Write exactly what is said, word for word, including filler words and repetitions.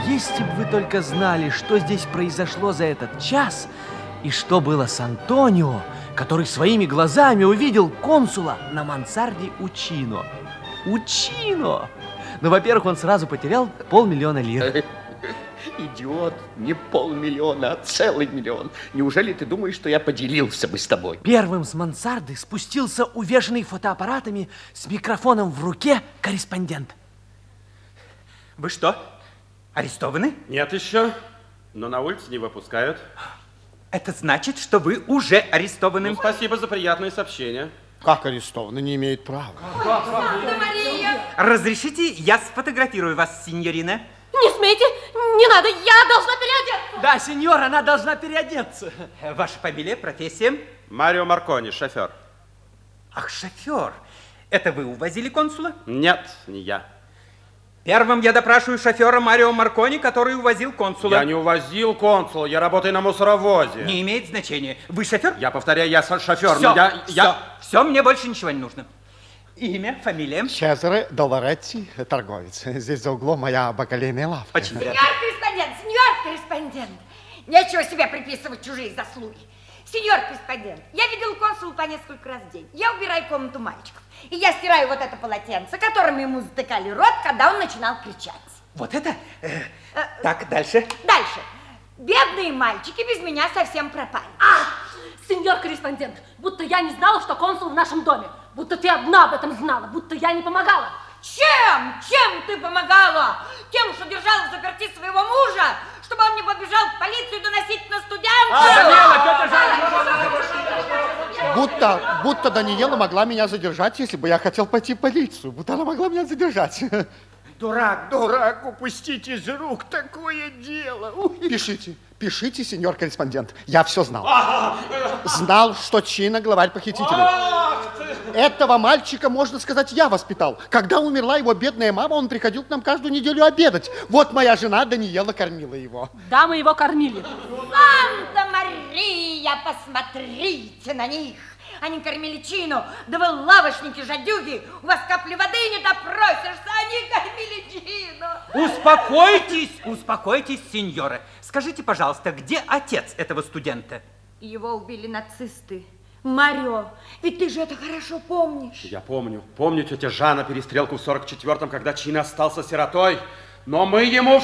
Если бы вы только знали, что здесь произошло за этот час, и что было с Антонио, который своими глазами увидел консула на мансарде Учино. Учино! Ну, во-первых, он сразу потерял полмиллиона лир. Идиот, не полмиллиона, а целый миллион. Неужели ты думаешь, что я поделился бы с тобой? Первым с мансарды спустился увешанный фотоаппаратами с микрофоном в руке корреспондент. Вы что, арестованы? Нет еще, но на улице не выпускают. Это значит, что вы уже арестованы. Ну, спасибо за приятное сообщение. Как арестованы? Не имеет права. Мария! Разрешите, я сфотографирую вас, синьорина? Не смейте, не надо, я должна переодеться. Да, сеньор, она должна переодеться. Ваша фамилия, профессия? Марио Маркони, шофер. Ах, шофер. Это вы увозили консула? Нет, не я. Первым я допрашиваю шофера Марио Маркони, который увозил консула. Я не увозил консула, я работаю на мусоровозе. Не имеет значения. Вы шофер? Я повторяю, я шофер, Все, но я... все, я... все, мне больше ничего не нужно. Имя, фамилия? Чезаре Долоретти, торговец. Здесь за углом моя бакалейная лавка. Очень приятно. Сеньор-корреспондент, сеньор-корреспондент. Нечего себе приписывать чужие заслуги. Сеньор-корреспондент, я видел консула по несколько раз в день. Я убираю комнату мальчиков. И я стираю вот это полотенце, которым ему затыкали рот, когда он начинал кричать. Вот это? Э, так, дальше. Дальше. Бедные мальчики без меня совсем пропали. А, сеньор-корреспондент, будто я не знала, что консул в нашем доме. Будто ты одна об этом знала, будто я не помогала. Чем? Чем ты помогала? Тем, что держала в заперти своего мужа, чтобы он не побежал в полицию доносить на студентов? Будто, будто Даниэла могла меня задержать, если бы я хотел пойти в полицию. Будто она могла меня задержать. Дурак, дурак, упустить из рук такое дело. Ой. Пишите, пишите, сеньор-корреспондент. Я все знал. Знал, что Чина главарь похитителей. Этого мальчика, можно сказать, я воспитал. Когда умерла его бедная мама, он приходил к нам каждую неделю обедать. Вот моя жена Даниэла кормила его. Да, мы его кормили. Санта-Мария, посмотрите на них. Они кормили Чину, да вы лавочники-жадюги. У вас капли воды не допросишься, они кормили Чину. Успокойтесь, успокойтесь, сеньора. Скажите, пожалуйста, где отец этого студента? Его убили нацисты. Марио, ведь ты же это хорошо помнишь. Я помню. Помню, тетя Жанна, перестрелку в сорок четвёртом, когда Чина остался сиротой. Но мы ему